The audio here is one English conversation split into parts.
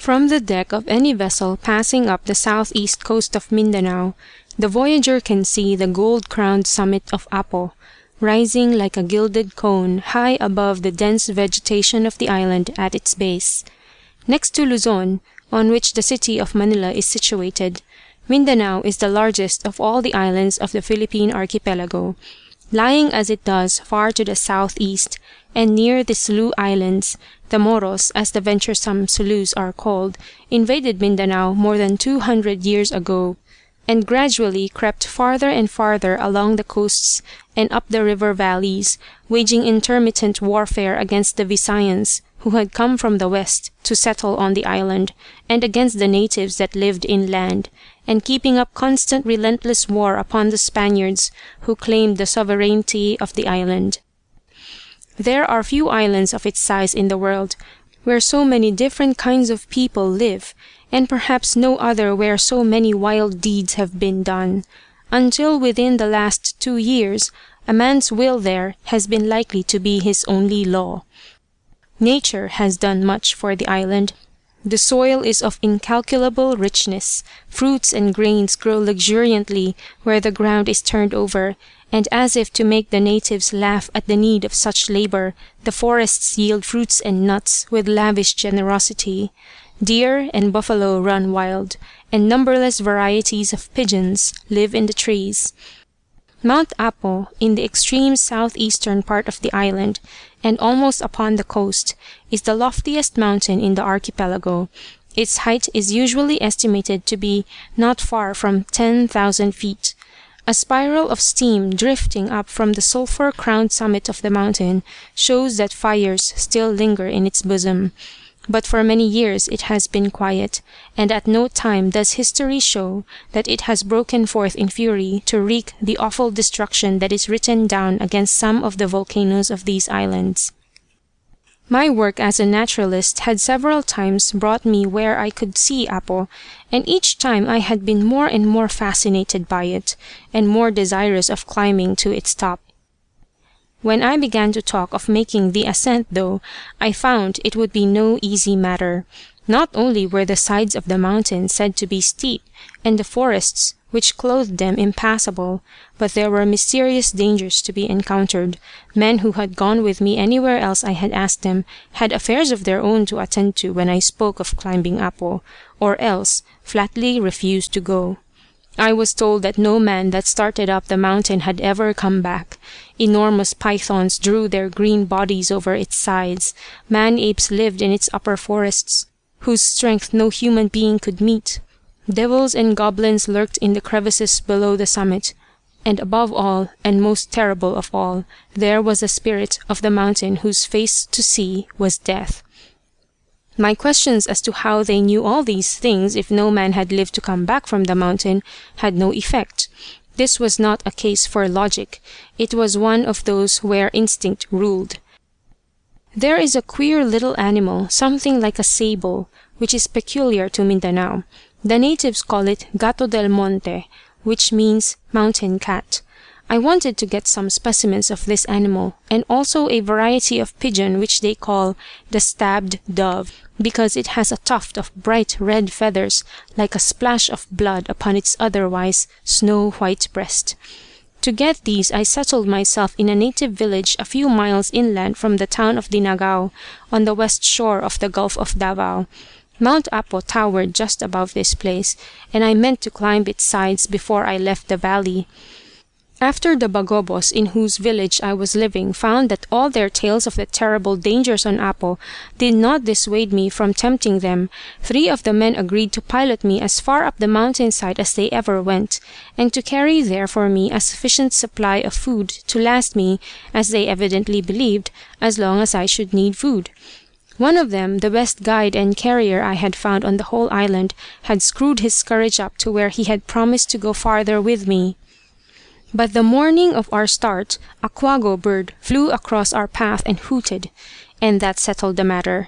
From the deck of any vessel passing up the southeast coast of Mindanao, the voyager can see the gold-crowned summit of Apo, rising like a gilded cone high above the dense vegetation of the island at its base. Next to Luzon, on which the city of Manila is situated, Mindanao is the largest of all the islands of the Philippine archipelago. Lying as it does far to the southeast, and near the Sulu Islands, the Moros, as the venturesome Sulus are called, invaded Mindanao more than 200 years ago, and gradually crept farther and farther along the coasts and up the river valleys, waging intermittent warfare against the Visayans, who had come from the west to settle on the island, and against the natives that lived inland, and keeping up constant relentless war upon the Spaniards, who claimed the sovereignty of the island. There are few islands of its size in the world, where so many different kinds of people live, and perhaps no other where so many wild deeds have been done. Until within the last 2 years, a man's will there has been likely to be his only law. Nature has done much for the island. The soil is of incalculable richness. Fruits and grains grow luxuriantly where the ground is turned over, and as if to make the natives laugh at the need of such labor, the forests yield fruits and nuts with lavish generosity. Deer and buffalo run wild, and numberless varieties of pigeons live in the trees. Mount Apo, in the extreme southeastern part of the island, and almost upon the coast, is the loftiest mountain in the archipelago. Its height is usually estimated to be not far from 10,000 feet. A spiral of steam drifting up from the sulphur-crowned summit of the mountain shows that fires still linger in its bosom. But for many years it has been quiet, and at no time does history show that it has broken forth in fury to wreak the awful destruction that is written down against some of the volcanoes of these islands. My work as a naturalist had several times brought me where I could see Apo, and each time I had been more and more fascinated by it, and more desirous of climbing to its top. When I began to talk of making the ascent, though, I found it would be no easy matter. Not only were the sides of the mountain said to be steep, and the forests which clothed them impassable, but there were mysterious dangers to be encountered. Men who had gone with me anywhere else I had asked them had affairs of their own to attend to when I spoke of climbing Apo, or else flatly refused to go. I was told that no man that started up the mountain had ever come back. Enormous pythons drew their green bodies over its sides. Man-apes lived in its upper forests, whose strength no human being could meet. Devils and goblins lurked in the crevices below the summit. And above all, and most terrible of all, there was a spirit of the mountain whose face to see was death. My questions as to how they knew all these things if no man had lived to come back from the mountain had no effect. This was not a case for logic. It was one of those where instinct ruled. There is a queer little animal, something like a sable, which is peculiar to Mindanao. The natives call it gato del monte, which means mountain cat. I wanted to get some specimens of this animal, and also a variety of pigeon which they call the stabbed dove, because it has a tuft of bright red feathers like a splash of blood upon its otherwise snow-white breast. To get these I settled myself in a native village a few miles inland from the town of Dinagao, on the west shore of the Gulf of Davao. Mount Apo towered just above this place, and I meant to climb its sides before I left the valley. After the Bagobos in whose village I was living found that all their tales of the terrible dangers on Apo did not dissuade me from tempting them, 3 of the men agreed to pilot me as far up the mountainside as they ever went, and to carry there for me a sufficient supply of food to last me, as they evidently believed, as long as I should need food. One of them, the best guide and carrier I had found on the whole island, had screwed his courage up to where he had promised to go farther with me. But the morning of our start, a quago bird flew across our path and hooted, and that settled the matter.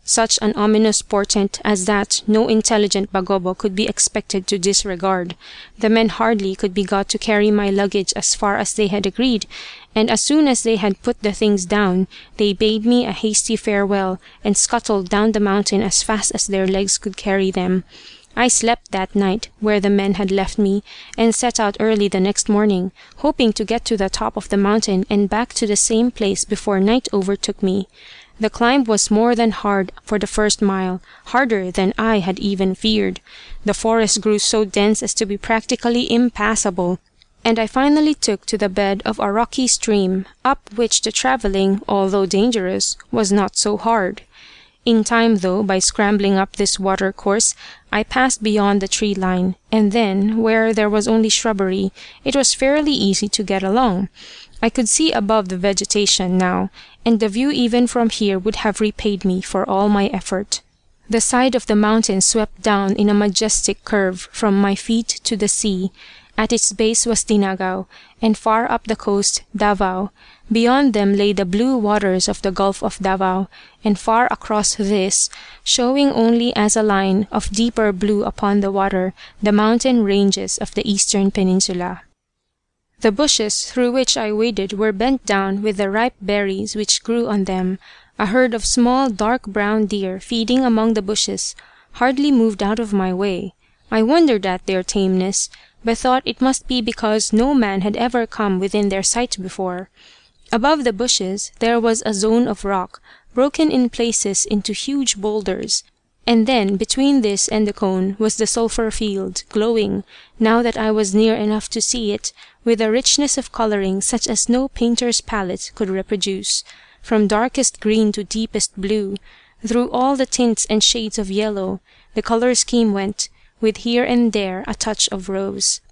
Such an ominous portent as that no intelligent Bagobo could be expected to disregard. The men hardly could be got to carry my luggage as far as they had agreed, and as soon as they had put the things down, they bade me a hasty farewell and scuttled down the mountain as fast as their legs could carry them. I slept that night where the men had left me, and set out early the next morning, hoping to get to the top of the mountain and back to the same place before night overtook me. The climb was more than hard for the first mile, harder than I had even feared. The forest grew so dense as to be practically impassable, and I finally took to the bed of a rocky stream, up which the travelling, although dangerous, was not so hard. In time, though, by scrambling up this water course, I passed beyond the tree line, and then, where there was only shrubbery, it was fairly easy to get along. I could see above the vegetation now, and the view even from here would have repaid me for all my effort. The side of the mountain swept down in a majestic curve from my feet to the sea. At its base was Tinagao, and far up the coast, Davao. Beyond them lay the blue waters of the Gulf of Davao, and far across this, showing only as a line of deeper blue upon the water, the mountain ranges of the eastern peninsula. The bushes through which I waded were bent down with the ripe berries which grew on them. A herd of small dark brown deer feeding among the bushes hardly moved out of my way. I wondered at their tameness, but thought it must be because no man had ever come within their sight before. Above the bushes there was a zone of rock, broken in places into huge boulders, and then between this and the cone was the sulphur field, glowing, now that I was near enough to see it, with a richness of colouring such as no painter's palette could reproduce. From darkest green to deepest blue, through all the tints and shades of yellow, the colour scheme went, with here and there a touch of rose.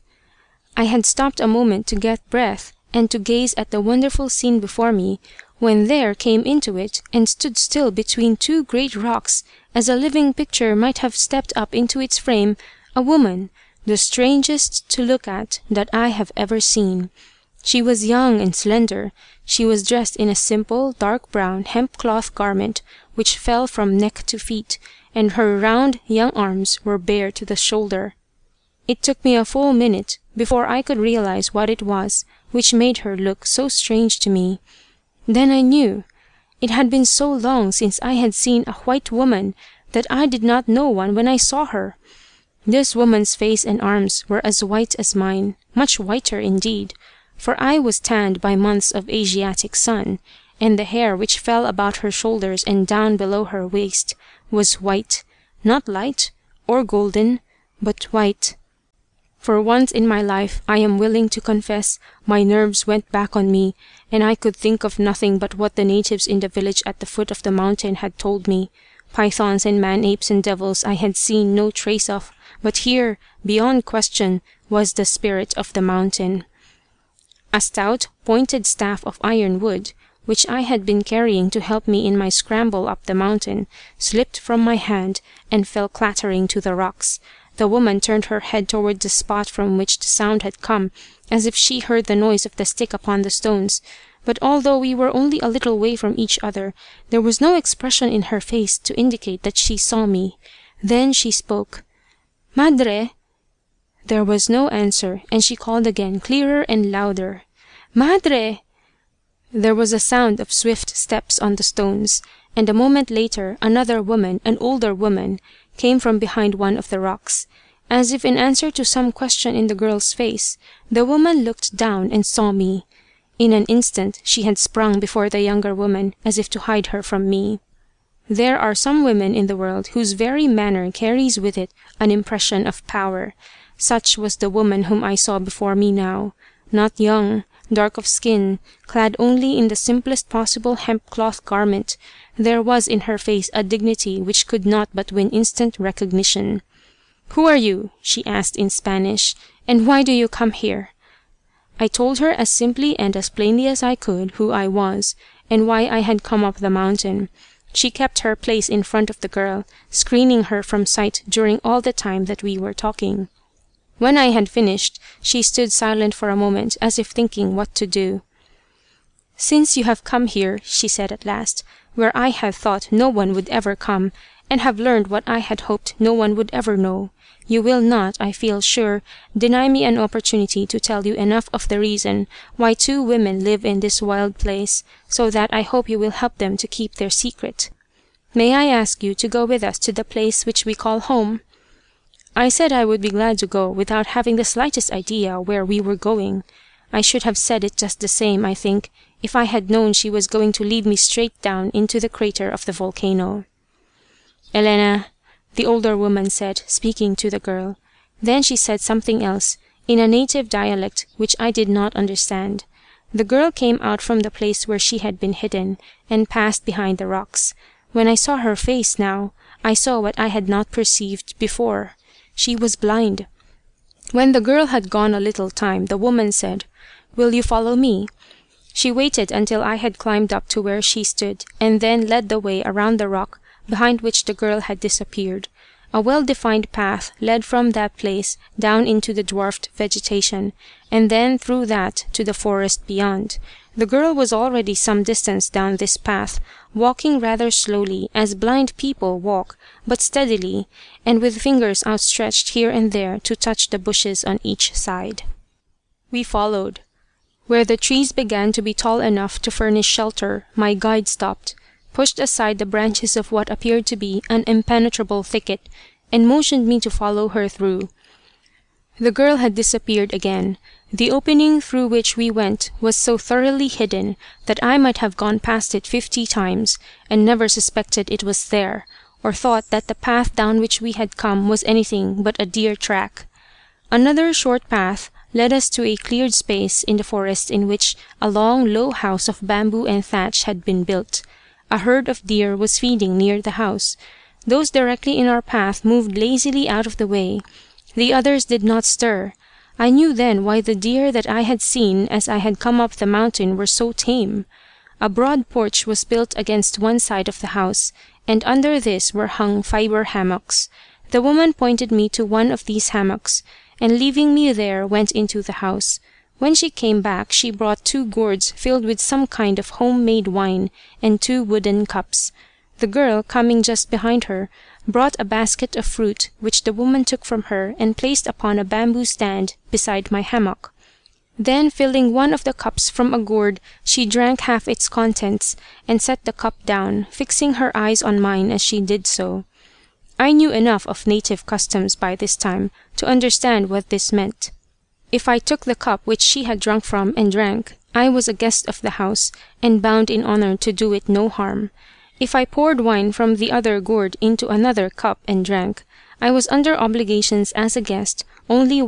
I had stopped a moment to get breath, and to gaze at the wonderful scene before me, when there came into it, and stood still between two great rocks, as a living picture might have stepped up into its frame, a woman, the strangest to look at that I have ever seen. She was young and slender. She was dressed in a simple, dark brown hemp cloth garment, which fell from neck to feet, and her round young arms were bare to the shoulder. It took me a full minute before I could realize what it was which made her look so strange to me. Then I knew. It had been so long since I had seen a white woman that I did not know one when I saw her. This woman's face and arms were as white as mine, much whiter indeed, for I was tanned by months of Asiatic sun, and the hair which fell about her shoulders and down below her waist was white, not light or golden, but white. For once in my life, I am willing to confess, my nerves went back on me, and I could think of nothing but what the natives in the village at the foot of the mountain had told me. Pythons and man-apes and devils I had seen no trace of, but here, beyond question, was the spirit of the mountain. A stout, pointed staff of iron wood, which I had been carrying to help me in my scramble up the mountain, slipped from my hand and fell clattering to the rocks. The woman turned her head toward the spot from which the sound had come, as if she heard the noise of the stick upon the stones, but although we were only a little way from each other, there was no expression in her face to indicate that she saw me. Then she spoke. "Madre!" There was no answer, and she called again, clearer and louder. "Madre!" There was a sound of swift steps on the stones, and a moment later another woman, an older woman, came from behind one of the rocks. As if in answer to some question in the girl's face, the woman looked down and saw me. In an instant she had sprung before the younger woman, as if to hide her from me. There are some women in the world whose very manner carries with it an impression of power. Such was the woman whom I saw before me now. Not young, dark of skin, clad only in the simplest possible hemp cloth garment, there was in her face a dignity which could not but win instant recognition. "Who are you?" she asked in Spanish, "and why do you come here?" I told her as simply and as plainly as I could who I was, and why I had come up the mountain. She kept her place in front of the girl, screening her from sight during all the time that we were talking. When I had finished, she stood silent for a moment, as if thinking what to do. "Since you have come here," she said at last, where I had thought no one would ever come, and have learned what I had hoped no one would ever know. You will not, I feel sure, deny me an opportunity to tell you enough of the reason why two women live in this wild place, so that I hope you will help them to keep their secret. May I ask you to go with us to the place which we call home?" I said I would be glad to go without having the slightest idea where we were going. I should have said it just the same, I think, if I had known she was going to lead me straight down into the crater of the volcano. "Elena," the older woman said, speaking to the girl. Then she said something else, in a native dialect which I did not understand. The girl came out from the place where she had been hidden, and passed behind the rocks. When I saw her face now, I saw what I had not perceived before. She was blind. When the girl had gone a little time, the woman said, "Will you follow me?" She waited until I had climbed up to where she stood, and then led the way around the rock behind which the girl had disappeared. A well-defined path led from that place down into the dwarfed vegetation, and then through that to the forest beyond. The girl was already some distance down this path, walking rather slowly, as blind people walk, but steadily, and with fingers outstretched here and there to touch the bushes on each side. We followed. Where the trees began to be tall enough to furnish shelter, my guide stopped, pushed aside the branches of what appeared to be an impenetrable thicket, and motioned me to follow her through. The girl had disappeared again. The opening through which we went was so thoroughly hidden that I might have gone past it 50 times, and never suspected it was there, or thought that the path down which we had come was anything but a deer track. Another short path led us to a cleared space in the forest in which a long, low house of bamboo and thatch had been built. A herd of deer was feeding near the house. Those directly in our path moved lazily out of the way. The others did not stir. I knew then why the deer that I had seen as I had come up the mountain were so tame. A broad porch was built against one side of the house, and under this were hung fibre hammocks. The woman pointed me to one of these hammocks, and leaving me there went into the house. When she came back she brought 2 gourds filled with some kind of home-made wine, and 2 wooden cups. The girl, coming just behind her, brought a basket of fruit, which the woman took from her and placed upon a bamboo stand beside my hammock. Then, filling one of the cups from a gourd, she drank half its contents, and set the cup down, fixing her eyes on mine as she did so. I knew enough of native customs by this time to understand what this meant. If I took the cup which she had drunk from and drank, I was a guest of the house, and bound in honour to do it no harm. If I poured wine from the other gourd into another cup and drank, I was under obligations as a guest only